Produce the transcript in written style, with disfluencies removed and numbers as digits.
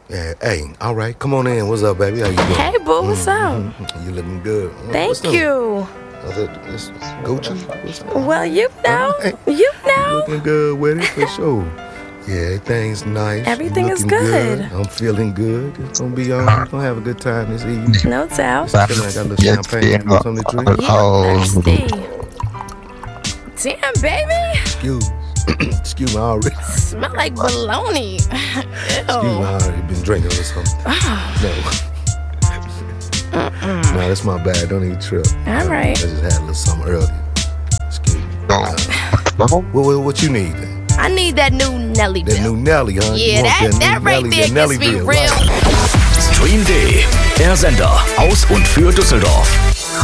Yeah, hey, all right, come on in. What's up, baby? How you doing? Hey, boo, what's up? You looking good. Thank you. It's Gucci? What's up? Well, you know. Looking good with it, for sure. Yeah, everything's nice. Everything is Looking good. I'm feeling good. It's gonna be on. We're gonna have a good time this evening. No doubt. Feeling like I got a little champagne juice on the drink. Yeah, thirsty. Damn, baby. Excuse me, I already. Smell like bologna. Excuse me, I already been drinking or something. No, that's my bad. Don't even trip. All right. I just had a little something earlier. Excuse me. What you need then? I need that new Nelly That bill. new Nelly, huh? Yeah, that right there gets me real. Stream D, der Sender aus und für Düsseldorf.